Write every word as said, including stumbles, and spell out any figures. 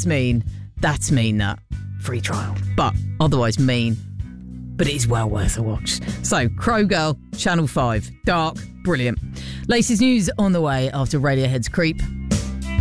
That's mean. That's mean, that. Free trial. But otherwise mean. But it is well worth a watch. So, Crow Girl, Channel five. Dark, brilliant. Latest news on the way after Radiohead's Creep.